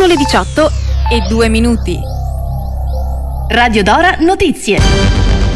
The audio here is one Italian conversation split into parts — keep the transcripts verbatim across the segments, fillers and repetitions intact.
Sono le diciotto e due minuti. Radio Dora Notizie.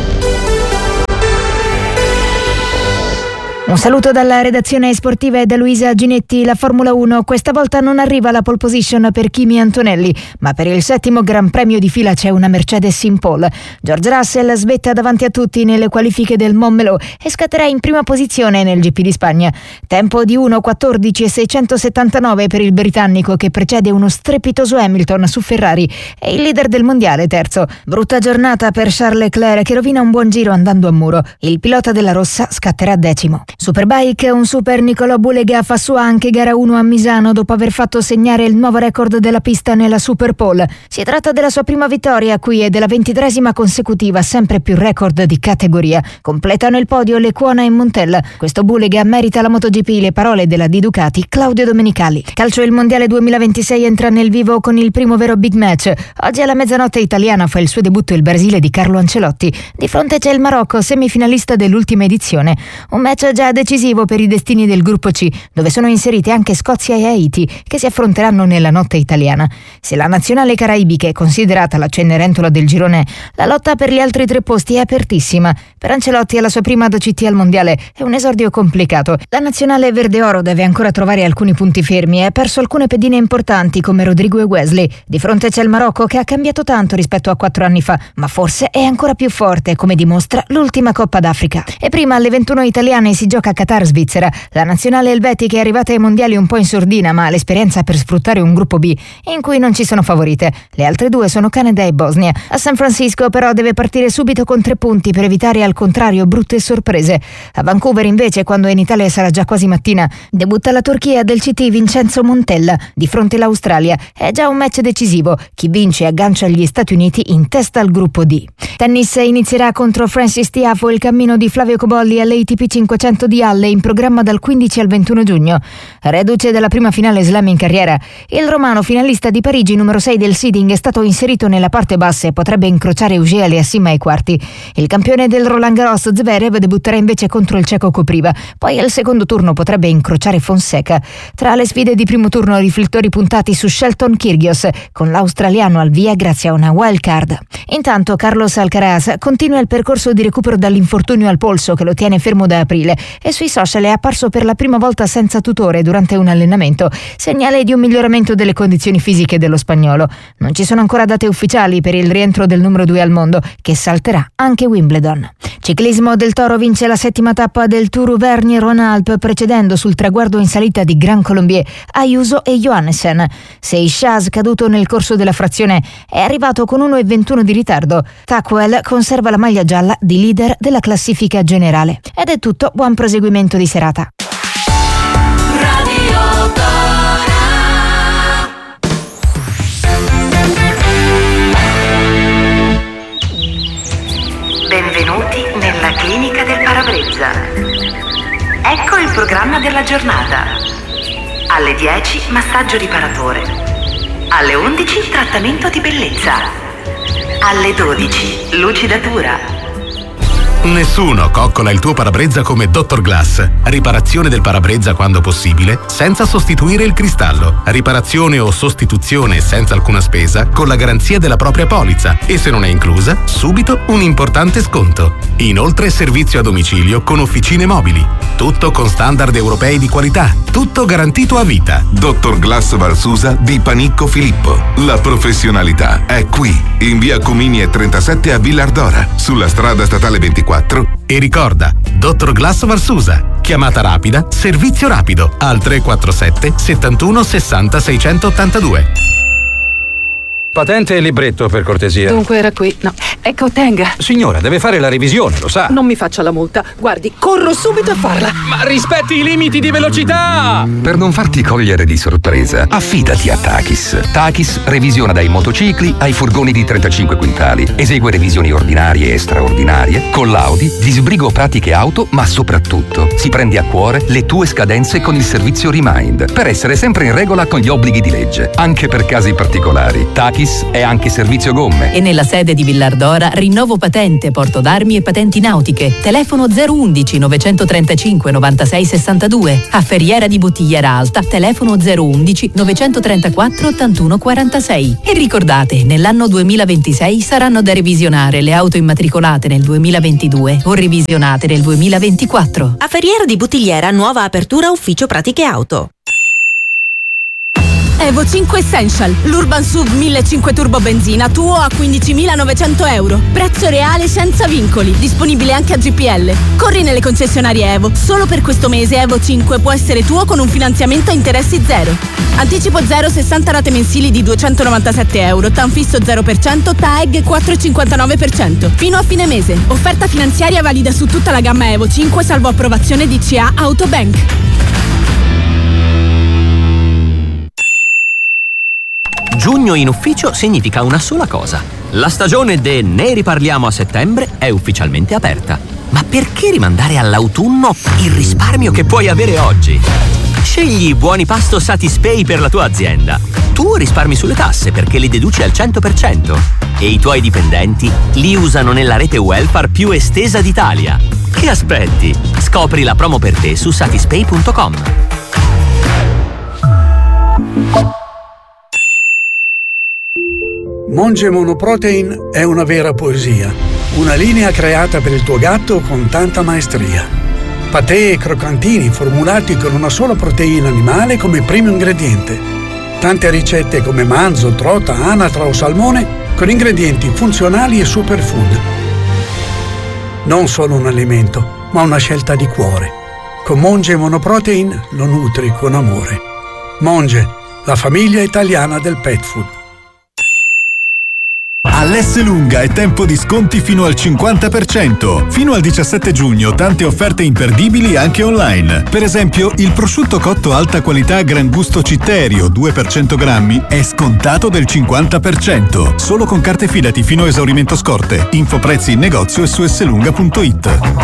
Un saluto dalla redazione sportiva e da Luisa Ginetti. La Formula uno questa volta non arriva alla pole position per Kimi Antonelli, ma per il settimo Gran Premio di fila c'è una Mercedes in pole. George Russell svetta davanti a tutti nelle qualifiche del Montmelò e scatterà in prima posizione nel G P di Spagna. Tempo di uno quattordici e seicentosettantanove per il britannico, che precede uno strepitoso Hamilton su Ferrari, e il leader del mondiale terzo. Brutta giornata per Charles Leclerc, che rovina un buon giro andando a muro. Il pilota della rossa scatterà decimo. Superbike, un super Nicolò Bulega fa sua anche gara uno a Misano dopo aver fatto segnare il nuovo record della pista nella Super Pole. Si tratta della sua prima vittoria qui e della ventitresima consecutiva, sempre più record di categoria. Completano il podio Lecuona e Montella. Questo Bulega merita la MotoGP, le parole della di Ducati Claudio Domenicali. Calcio, il mondiale duemilaventisei entra nel vivo con il primo vero big match. Oggi alla mezzanotte italiana fa il suo debutto il Brasile di Carlo Ancelotti. Di fronte c'è il Marocco, semifinalista dell'ultima edizione. Un match già decisivo per i destini del gruppo C, dove sono inserite anche Scozia e Haiti, che si affronteranno nella notte italiana. Se la nazionale caraibica è considerata la Cenerentola del girone, la lotta per gli altri tre posti è apertissima. Per Ancelotti, alla sua prima D C T al mondiale, è un esordio complicato. La nazionale verde-oro deve ancora trovare alcuni punti fermi e ha perso alcune pedine importanti come Rodrigo e Wesley. Di fronte c'è il Marocco, che ha cambiato tanto rispetto a quattro anni fa, ma forse è ancora più forte, come dimostra l'ultima Coppa d'Africa. E prima alle ventuno italiane si gioca a Qatar-Svizzera. La nazionale elvetica è arrivata ai mondiali un po' in sordina, ma ha l'esperienza per sfruttare un gruppo B in cui non ci sono favorite. Le altre due sono Canada e Bosnia. A San Francisco però deve partire subito con tre punti per evitare al contrario brutte sorprese. A Vancouver invece, quando in Italia sarà già quasi mattina, debutta la Turchia del C T Vincenzo Montella di fronte all'Australia. È già un match decisivo. Chi vince aggancia gli Stati Uniti in testa al gruppo D. Tennis, inizierà contro Francis Tiafoe il cammino di Flavio Cobolli all'A T P cinquecento di Halle, in programma dal quindici al ventuno giugno. Reduce della prima finale slam in carriera, il romano finalista di Parigi, numero sei del seeding, è stato inserito nella parte bassa e potrebbe incrociare Auger Aliassime ai quarti. Il campione del Roland Garros Zverev debutterà invece contro il ceco Kopriva, poi al secondo turno potrebbe incrociare Fonseca. Tra le sfide di primo turno, riflettori puntati su Shelton Kyrgios, con l'australiano al via grazie a una wild card. Intanto Carlos Alcaraz continua il percorso di recupero dall'infortunio al polso che lo tiene fermo da aprile, e sui social è apparso per la prima volta senza tutore durante un allenamento, segnale di un miglioramento delle condizioni fisiche dello spagnolo. Non ci sono ancora date ufficiali per il rientro del numero due al mondo, che salterà anche Wimbledon. Ciclismo, Del Toro vince la settima tappa del Tour Auvergne-Rhône-Alpes, precedendo sul traguardo in salita di Grand Colombier Ayuso e Johannessen. Seychelles, caduto nel corso della frazione, è arrivato con uno e ventuno di ritardo. Tackwell conserva la maglia gialla di leader della classifica generale. Ed è tutto, buon proseguimento di serata. Radio Dora. Benvenuti nella clinica del parabrezza. Ecco il programma della giornata. Alle dieci massaggio riparatore. Alle undici trattamento di bellezza. Alle dodici lucidatura. Nessuno coccola il tuo parabrezza come Dottor Glass. Riparazione del parabrezza quando possibile, senza sostituire il cristallo. Riparazione o sostituzione senza alcuna spesa, con la garanzia della propria polizza. E se non è inclusa, subito un importante sconto. Inoltre servizio a domicilio con officine mobili. Tutto con standard europei di qualità. Tutto garantito a vita. Dottor Glass Valsusa di Panicco Filippo. La professionalità è qui. In via Cominie trentasette a Villardora, sulla strada statale ventiquattro. E ricorda, Dottor Glass Valsusa. Chiamata rapida, servizio rapido al tre quattro sette settantuno sessanta seicentottantadue. Patente e libretto, per cortesia. Dunque era qui. No, ecco, tenga. Signora, deve fare la revisione, lo sa. Non mi faccia la multa. Guardi, corro subito a farla. Ma rispetti i limiti di velocità! Per non farti cogliere di sorpresa, affidati a Takis. Takis revisiona dai motocicli ai furgoni di trentacinque quintali. Esegue revisioni ordinarie e straordinarie, collaudi, disbrigo pratiche auto, ma soprattutto si prende a cuore le tue scadenze con il servizio Remind, per essere sempre in regola con gli obblighi di legge, anche per casi particolari. Takis Tachys è anche servizio gomme. E nella sede di Villardora rinnovo patente, porto d'armi e patenti nautiche. Telefono zero undici novecentotrentacinque novantasei sessantadue. A Ferriera di Bottigliera Alta, telefono zero undici novecentotrentaquattro ottantuno quarantasei. E ricordate, nell'anno duemilaventisei saranno da revisionare le auto immatricolate nel duemilaventidue o revisionate nel duemilaventiquattro. A Ferriera di Bottigliera, nuova apertura ufficio pratiche auto. Evo cinque Essential, l'Urban S U V millecinquecento turbo benzina tuo a quindicimilanovecento euro. Prezzo reale senza vincoli, disponibile anche a G P L. Corri nelle concessionarie Evo. Solo per questo mese Evo cinque può essere tuo con un finanziamento a interessi zero. Anticipo zero, sessanta rate mensili di duecentonovantasette euro, T A N fisso zero per cento, T A E G quattro virgola cinquantanove per cento. Fino a fine mese. Offerta finanziaria valida su tutta la gamma Evo cinque salvo approvazione D C A Autobank. Giugno in ufficio significa una sola cosa. La stagione de Ne riparliamo a settembre è ufficialmente aperta. Ma perché rimandare all'autunno il risparmio che puoi avere oggi? Scegli i buoni pasto Satispay per la tua azienda. Tu risparmi sulle tasse perché li deduci al cento per cento e i tuoi dipendenti li usano nella rete welfare più estesa d'Italia. Che aspetti? Scopri la promo per te su satispay punto com. Monge Monoprotein è una vera poesia, una linea creata per il tuo gatto con tanta maestria. Patè e croccantini formulati con una sola proteina animale come primo ingrediente. Tante ricette come manzo, trota, anatra o salmone con ingredienti funzionali e superfood. Non solo un alimento, ma una scelta di cuore. Con Monge Monoprotein lo nutri con amore. Monge, la famiglia italiana del pet food. All'Esselunga è tempo di sconti fino al cinquanta per cento. Fino al diciassette giugno tante offerte imperdibili anche online. Per esempio, il prosciutto cotto alta qualità Gran Gusto Citterio due per cento grammi è scontato del cinquanta per cento. Solo con carte Fidati fino a esaurimento scorte. Info prezzi in negozio e su esselunga punto it.